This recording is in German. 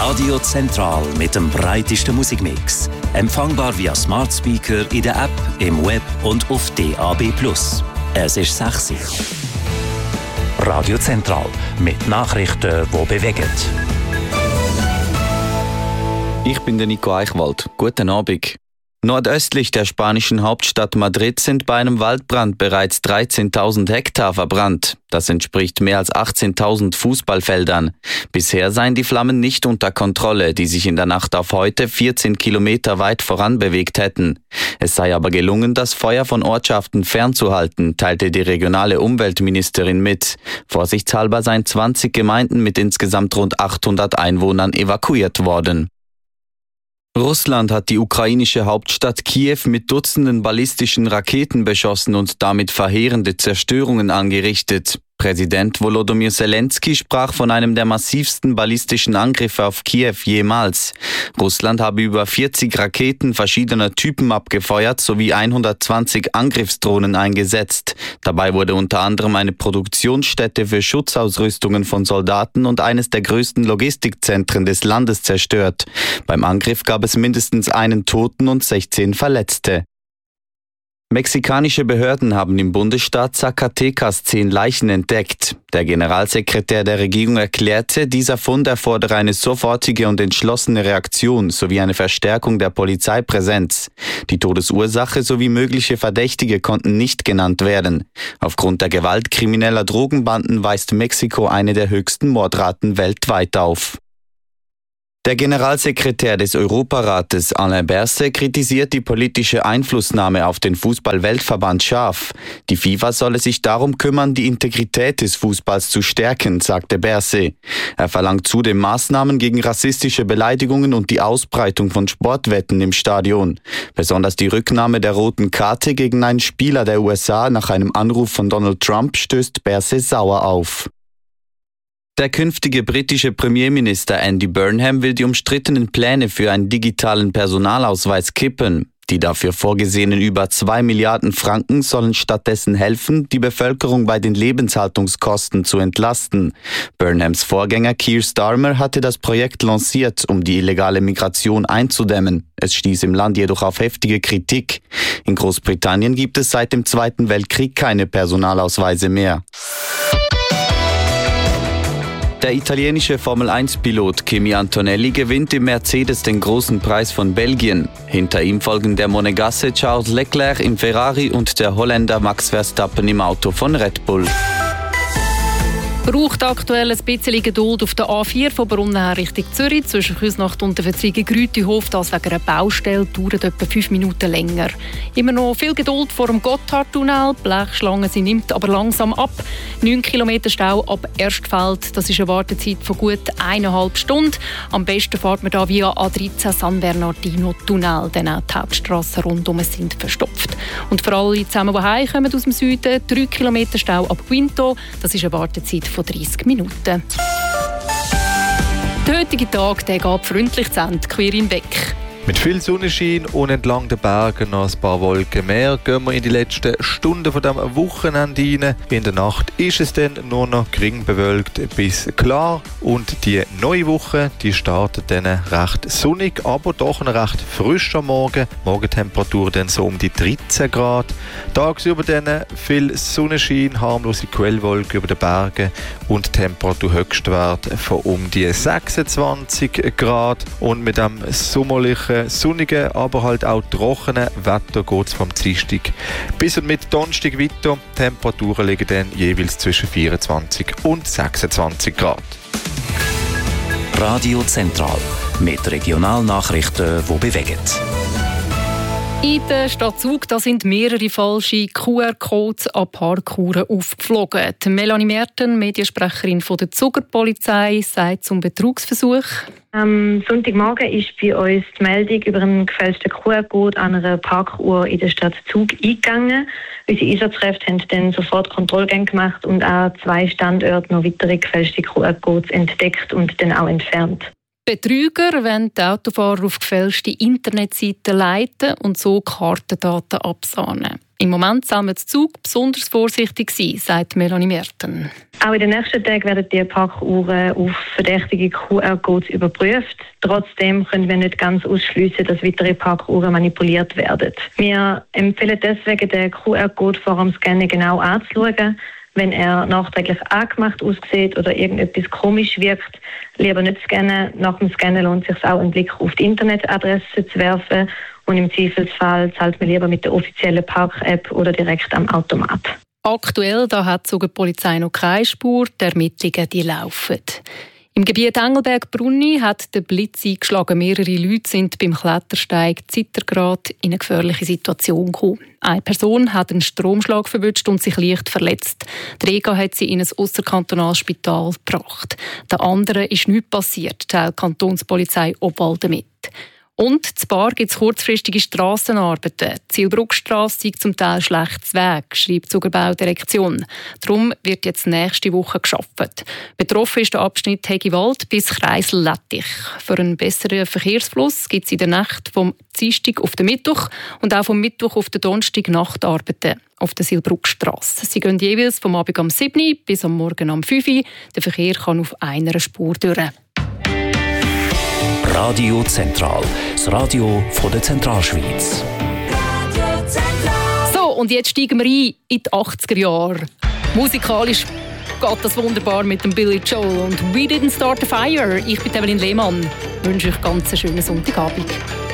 Radio Zentral mit dem breitesten Musikmix. Empfangbar via Smart Speaker in der App, im Web und auf DAB+. Es ist 6 Uhr. Radio Zentral mit Nachrichten, die bewegen. Ich bin der Nico Eichwald. Guten Abend. Nordöstlich der spanischen Hauptstadt Madrid sind bei einem Waldbrand bereits 13.000 Hektar verbrannt. Das entspricht mehr als 18.000 Fußballfeldern. Bisher seien die Flammen nicht unter Kontrolle, die sich in der Nacht auf heute 14 Kilometer weit voranbewegt hätten. Es sei aber gelungen, das Feuer von Ortschaften fernzuhalten, teilte die regionale Umweltministerin mit. Vorsichtshalber seien 20 Gemeinden mit insgesamt rund 800 Einwohnern evakuiert worden. Russland hat die ukrainische Hauptstadt Kiew mit Dutzenden ballistischen Raketen beschossen und damit verheerende Zerstörungen angerichtet. Präsident Volodymyr Zelensky sprach von einem der massivsten ballistischen Angriffe auf Kiew jemals. Russland habe über 40 Raketen verschiedener Typen abgefeuert sowie 120 Angriffsdrohnen eingesetzt. Dabei wurde unter anderem eine Produktionsstätte für Schutzausrüstungen von Soldaten und eines der größten Logistikzentren des Landes zerstört. Beim Angriff gab es mindestens einen Toten und 16 Verletzte. Mexikanische Behörden haben im Bundesstaat Zacatecas 10 Leichen entdeckt. Der Generalsekretär der Regierung erklärte, dieser Fund erfordere eine sofortige und entschlossene Reaktion sowie eine Verstärkung der Polizeipräsenz. Die Todesursache sowie mögliche Verdächtige konnten nicht genannt werden. Aufgrund der Gewalt krimineller Drogenbanden weist Mexiko eine der höchsten Mordraten weltweit auf. Der Generalsekretär des Europarates, Alain Berset, kritisiert die politische Einflussnahme auf den Fußball-Weltverband scharf. Die FIFA solle sich darum kümmern, die Integrität des Fußballs zu stärken, sagte Berset. Er verlangt zudem Maßnahmen gegen rassistische Beleidigungen und die Ausbreitung von Sportwetten im Stadion. Besonders die Rücknahme der roten Karte gegen einen Spieler der USA nach einem Anruf von Donald Trump stößt Berset sauer auf. Der künftige britische Premierminister Andy Burnham will die umstrittenen Pläne für einen digitalen Personalausweis kippen. Die dafür vorgesehenen über 2 Milliarden Franken sollen stattdessen helfen, die Bevölkerung bei den Lebenshaltungskosten zu entlasten. Burnhams Vorgänger Keir Starmer hatte das Projekt lanciert, um die illegale Migration einzudämmen. Es stieß im Land jedoch auf heftige Kritik. In Großbritannien gibt es seit dem Zweiten Weltkrieg keine Personalausweise mehr. Der italienische Formel-1-Pilot Kimi Antonelli gewinnt im Mercedes den großen Preis von Belgien. Hinter ihm folgen der Monegasse Charles Leclerc im Ferrari und der Holländer Max Verstappen im Auto von Red Bull. Braucht aktuell ein bisschen Geduld auf der A4 von Brunnen her Richtung Zürich. Zwischen Küsnacht und der Verzweigung Grütihof, das wegen einer Baustelle, dauert etwa 5 Minuten länger. Immer noch viel Geduld vor dem Gotthardtunnel. Die Blechschlange sie nimmt aber langsam ab. 9 Kilometer Stau ab Erstfeld. Das ist eine Wartezeit von gut 1,5 Stunden. Am besten fährt man da via A13 San Bernardino Tunnel, denn auch die Hauptstrassen rundum sind verstopft. Und für alle zusammen, die heimkommen aus dem Süden, 3 Kilometer Stau ab Quinto. Das ist eine Wartezeit von 30 Minuten. Der heutige Tag der geht freundlich zu Ende, quer hinweg. Mit viel Sonnenschein und entlang den Bergen noch ein paar Wolken mehr gehen wir in die letzten Stunden von diesem Wochenende rein. In der Nacht ist es dann nur noch gering bewölkt bis klar und die neue Woche, die startet dann recht sonnig, aber doch noch recht frisch am Morgen. Morgentemperatur dann so um die 13 Grad. Tagsüber dann viel Sonnenschein, harmlose Quellwolken über den Bergen und Temperaturhöchstwert von um die 26 Grad. Und mit dem sommerlichen sonnigen, aber halt auch trockenen Wetter geht es vom Dienstag bis und mit Donnerstag weiter. Temperaturen liegen dann jeweils zwischen 24 und 26 Grad. Radio Zentral mit Regionalnachrichten, die bewegen. In der Stadt Zug da sind mehrere falsche QR-Codes an Parkuhren aufgeflogen. Melanie Merten, Mediensprecherin von der Zuger Polizei, sagt zum Betrugsversuch. Am Sonntagmorgen ist bei uns die Meldung über einen gefälschten QR-Code an einer Parkuhr in der Stadt Zug eingegangen. Unsere Einsatzkräfte haben dann sofort Kontrollgänge gemacht und an 2 Standorten noch weitere gefälschte QR-Codes entdeckt und dann auch entfernt. Betrüger wollen die Autofahrer auf gefälschte Internetseiten leiten und so Kartendaten absahnen. Im Moment soll man zu Zug besonders vorsichtig sein, sagt Melanie Merten. Auch in den nächsten Tagen werden die Parkuhren auf verdächtige QR-Codes überprüft. Trotzdem können wir nicht ganz ausschliessen, dass weitere Parkuhren manipuliert werden. Wir empfehlen deswegen, den QR-Code vor dem Scannen genau anzuschauen. Wenn er nachträglich angemacht aussieht oder irgendetwas komisch wirkt, lieber nicht scannen. Nach dem Scannen lohnt es sich auch, einen Blick auf die Internetadresse zu werfen. Und im Zweifelsfall zahlt man lieber mit der offiziellen Park-App oder direkt am Automat. Aktuell da hat sogar die Polizei noch keine Spur, die Ermittlungen die laufen. Im Gebiet Engelberg-Brunni hat der Blitz eingeschlagen. Mehrere Leute sind beim Klettersteig Zittergrad in eine gefährliche Situation gekommen. Eine Person hat einen Stromschlag verwünscht und sich leicht verletzt. Die Rega hat sie in ein ausserkantonales Spital gebracht. Der anderen ist nichts passiert, teilt die Kantonspolizei Obwalden mit. Und in Bar gibt es kurzfristige Strassenarbeiten. Die Zielbruckstrasse sei zum Teil schlecht zu Weg, schreibt die Zugerbaudirektion. Darum wird jetzt nächste Woche gearbeitet. Betroffen ist der Abschnitt Hegiwald bis Kreisel-Lettich. Für einen besseren Verkehrsfluss gibt es in der Nacht vom Dienstag auf den Mittwoch und auch vom Mittwoch auf den Donnerstag Nachtarbeiten auf der Silbruckstrasse. Sie gehen jeweils vom Abend am 7 Uhr bis am Morgen am 5 Uhr. Der Verkehr kann auf einer Spur durch. Radio Zentral, das Radio von der Zentralschweiz. So, und jetzt steigen wir ein in die 80er Jahre. Musikalisch geht das wunderbar mit dem Billy Joel und «We Didn't Start a Fire». Ich bin Evelyn Lehmann. Ich wünsche euch ganz einen schönen Sonntagabend.